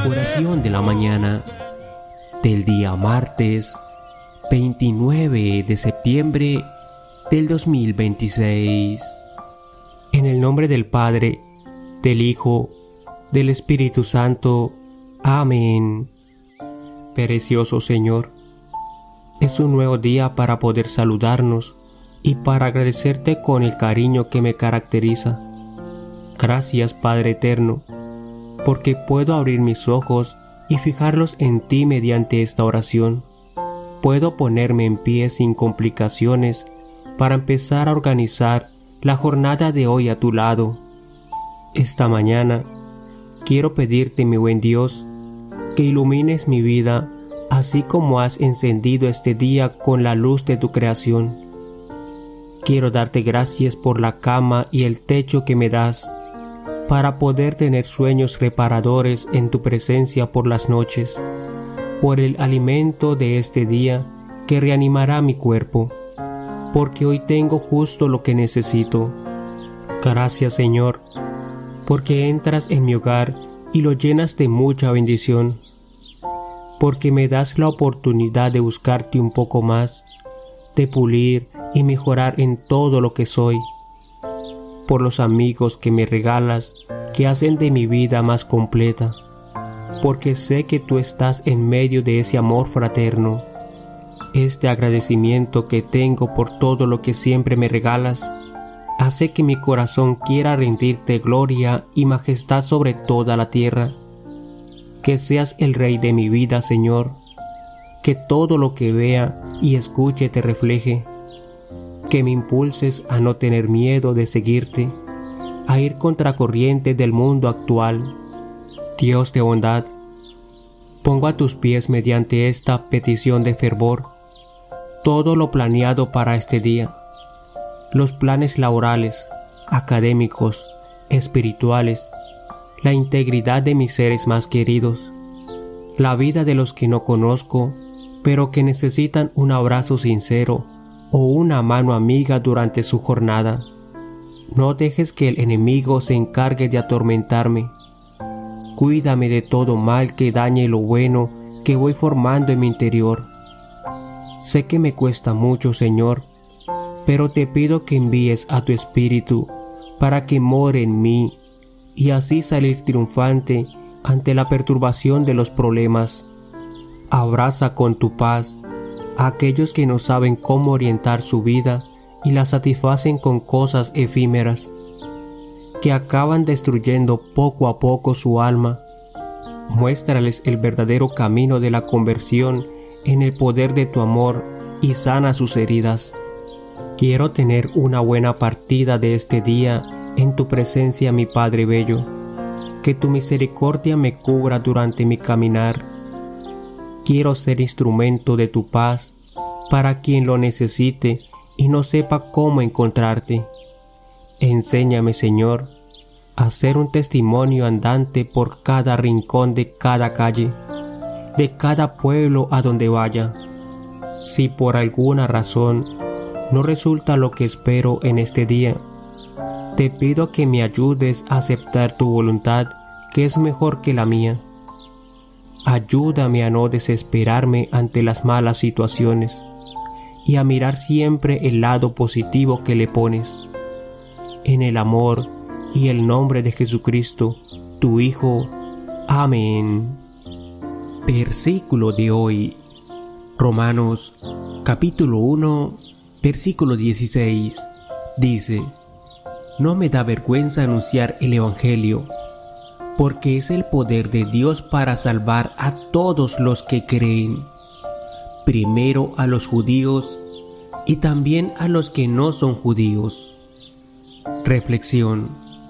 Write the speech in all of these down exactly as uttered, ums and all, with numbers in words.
Oración de la mañana del día martes veintinueve de septiembre del dos mil veintiséis. En el nombre del Padre, del Hijo, del Espíritu Santo. Amén. Precioso Señor, es un nuevo día para poder saludarnos y para agradecerte con el cariño que me caracteriza. Gracias, Padre eterno, porque puedo abrir mis ojos y fijarlos en ti mediante esta oración. Puedo ponerme en pie sin complicaciones para empezar a organizar la jornada de hoy a tu lado. Esta mañana quiero pedirte, mi buen Dios, que ilumines mi vida así como has encendido este día con la luz de tu creación. Quiero darte gracias por la cama y el techo que me das, para poder tener sueños reparadores en tu presencia por las noches, por el alimento de este día que reanimará mi cuerpo, porque hoy tengo justo lo que necesito. Gracias, Señor, porque entras en mi hogar y lo llenas de mucha bendición, porque me das la oportunidad de buscarte un poco más, de pulir y mejorar en todo lo que soy, por los amigos que me regalas, que hacen de mi vida más completa, porque sé que tú estás en medio de ese amor fraterno. Este agradecimiento que tengo por todo lo que siempre me regalas, hace que mi corazón quiera rendirte gloria y majestad sobre toda la tierra. Que seas el Rey de mi vida, Señor, que todo lo que vea y escuche te refleje, que me impulses a no tener miedo de seguirte, a ir contracorriente del mundo actual. Dios de bondad, pongo a tus pies mediante esta petición de fervor todo lo planeado para este día, los planes laborales, académicos, espirituales, la integridad de mis seres más queridos, la vida de los que no conozco, pero que necesitan un abrazo sincero o una mano amiga durante su jornada. No dejes que el enemigo se encargue de atormentarme. Cuídame de todo mal que dañe lo bueno que voy formando en mi interior. Sé que me cuesta mucho, Señor, pero te pido que envíes a tu Espíritu para que more en mí y así salir triunfante ante la perturbación de los problemas. Abraza con tu paz a aquellos que no saben cómo orientar su vida y la satisfacen con cosas efímeras, que acaban destruyendo poco a poco su alma. Muéstrales el verdadero camino de la conversión en el poder de tu amor y sana sus heridas. Quiero tener una buena partida de este día en tu presencia, mi Padre bello. Que tu misericordia me cubra durante mi caminar. Quiero ser instrumento de tu paz para quien lo necesite y no sepa cómo encontrarte. Enséñame, Señor, a ser un testimonio andante por cada rincón de cada calle, de cada pueblo a donde vaya. Si por alguna razón no resulta lo que espero en este día, te pido que me ayudes a aceptar tu voluntad, que es mejor que la mía. Ayúdame a no desesperarme ante las malas situaciones y a mirar siempre el lado positivo que le pones. En el amor y el nombre de Jesucristo, tu Hijo. Amén. Versículo de hoy. Romanos, capítulo uno, versículo dieciséis. Dice: No me da vergüenza anunciar el Evangelio, porque es el poder de Dios para salvar a todos los que creen, primero a los judíos y también a los que no son judíos. Reflexión.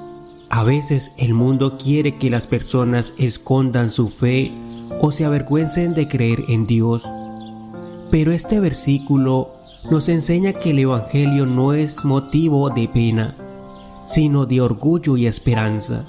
A veces el mundo quiere que las personas escondan su fe o se avergüencen de creer en Dios, pero este versículo nos enseña que el Evangelio no es motivo de pena, sino de orgullo y esperanza,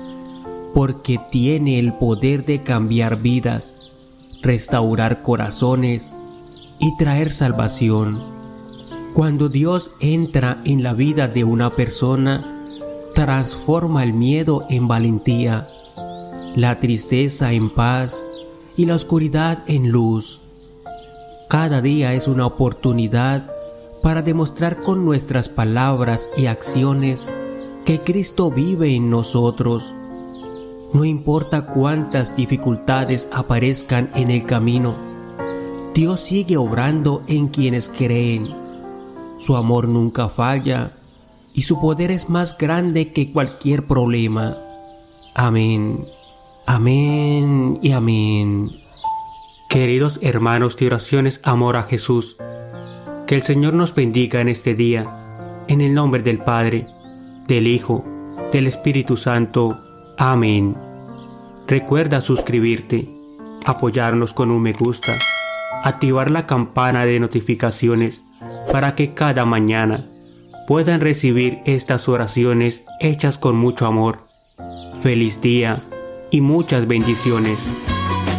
porque tiene el poder de cambiar vidas, restaurar corazones y traer salvación. Cuando Dios entra en la vida de una persona, transforma el miedo en valentía, la tristeza en paz y la oscuridad en luz. Cada día es una oportunidad para demostrar con nuestras palabras y acciones que Cristo vive en nosotros. No importa cuántas dificultades aparezcan en el camino, Dios sigue obrando en quienes creen. Su amor nunca falla y su poder es más grande que cualquier problema. Amén, amén y amén. Queridos hermanos de oraciones Amor a Jesús, que el Señor nos bendiga en este día, en el nombre del Padre, del Hijo, del Espíritu Santo. Amén. Recuerda suscribirte, apoyarnos con un me gusta, activar la campana de notificaciones para que cada mañana puedan recibir estas oraciones hechas con mucho amor. Feliz día y muchas bendiciones.